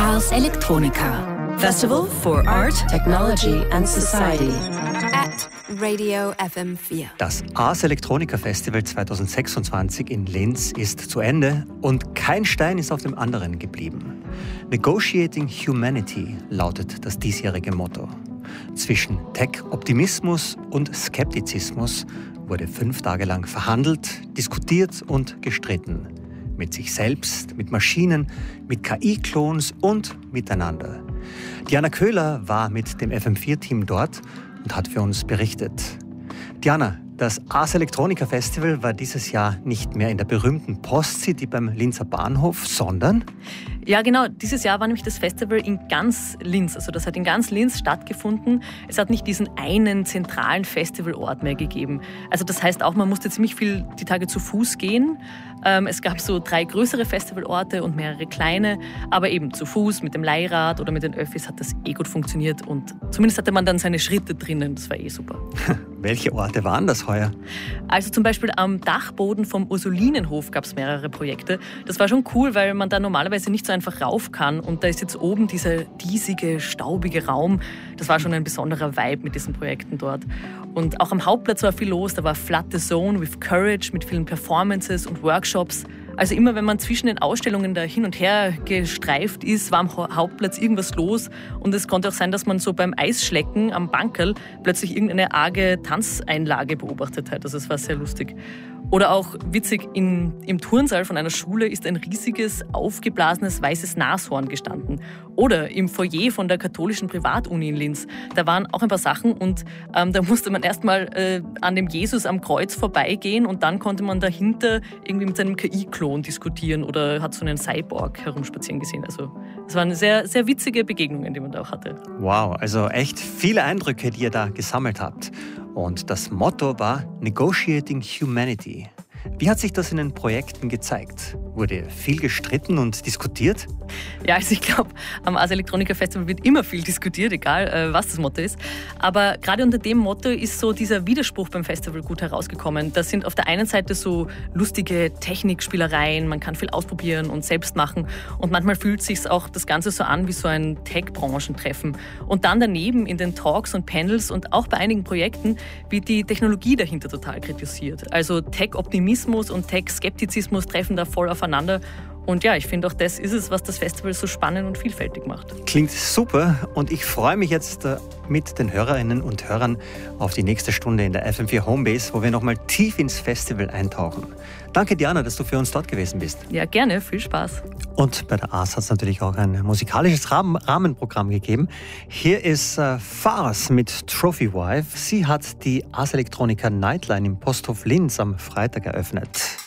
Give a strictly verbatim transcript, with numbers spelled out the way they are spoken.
Ars Electronica. Festival for Art, Technology and Society. At Radio F M vier. Das Ars Electronica Festival zweitausendsechsundzwanzig in Linz ist zu Ende und kein Stein ist auf dem anderen geblieben. Negotiating Humanity lautet das diesjährige Motto. Zwischen Tech-Optimismus und Skeptizismus wurde fünf Tage lang verhandelt, diskutiert und gestritten. Mit sich selbst, mit Maschinen, mit K I-Klons und miteinander. Diana Köhler war mit dem F M vier Team dort und hat für uns berichtet. Diana, das Ars Electronica Festival war dieses Jahr nicht mehr in der berühmten Postcity beim Linzer Bahnhof, sondern... Ja, genau. Dieses Jahr war nämlich das Festival in ganz Linz. Also das hat in ganz Linz stattgefunden. Es hat nicht diesen einen zentralen Festivalort mehr gegeben. Also das heißt auch, man musste ziemlich viel die Tage zu Fuß gehen. Ähm, es gab so drei größere Festivalorte und mehrere kleine. Aber eben zu Fuß, mit dem Leihrad oder mit den Öffis hat das eh gut funktioniert. Und zumindest hatte man dann seine Schritte drinnen. Das war eh super. Welche Orte waren das heuer? Also zum Beispiel am Dachboden vom Ursulinenhof gab es mehrere Projekte. Das war schon cool, weil man da normalerweise nicht so einfach rauf kann. Und da ist jetzt oben dieser riesige, staubige Raum. Das war schon ein besonderer Vibe mit diesen Projekten dort. Und auch am Hauptplatz war viel los. Da war Flood the Zone with Courage mit vielen Performances und Workshops. Also immer, wenn man zwischen den Ausstellungen da hin und her gestreift ist, war am Hauptplatz irgendwas los. Und es konnte auch sein, dass man so beim Eisschlecken am Bankerl plötzlich irgendeine arge Tanzeinlage beobachtet hat. Also es war sehr lustig. Oder auch witzig, in, im Turnsaal von einer Schule ist ein riesiges, aufgeblasenes weißes Nashorn gestanden. Oder im Foyer von der katholischen Privatuni in Linz. Da waren auch ein paar Sachen und ähm, da musste man erstmal äh, an dem Jesus am Kreuz vorbeigehen und dann konnte man dahinter irgendwie mit seinem K I-Klon diskutieren oder hat so einen Cyborg herumspazieren gesehen. Also es waren sehr, sehr witzige Begegnungen, die man da auch hatte. Wow, also echt viele Eindrücke, die ihr da gesammelt habt. Und das Motto war Negotiating Humanity. Wie hat sich das in den Projekten gezeigt? Wurde viel gestritten und diskutiert? Ja, also ich glaube, am Ars Electronica Festival wird immer viel diskutiert, egal äh, was das Motto ist. Aber gerade unter dem Motto ist so dieser Widerspruch beim Festival gut herausgekommen. Das sind auf der einen Seite so lustige Technikspielereien, man kann viel ausprobieren und selbst machen. Und manchmal fühlt sich auch das Ganze so an wie so ein Tech-Branchentreffen. Und dann daneben in den Talks und Panels und auch bei einigen Projekten wird die Technologie dahinter total kritisiert. Also Tech-Optimismus und Tech-Skeptizismus treffen da voll aufeinander. Und ja, ich finde auch das ist es, was das Festival so spannend und vielfältig macht. Klingt super und ich freue mich jetzt mit den Hörerinnen und Hörern auf die nächste Stunde in der F M vier Homebase, wo wir nochmal tief ins Festival eintauchen. Danke Diana, dass du für uns dort gewesen bist. Ja, gerne, viel Spaß. Und bei der Ars hat es natürlich auch ein musikalisches Rahmen- Rahmenprogramm gegeben. Hier ist äh, Farce mit Trophy Wife. Sie hat die Ars Electronica Nightline im Posthof Linz am Freitag eröffnet.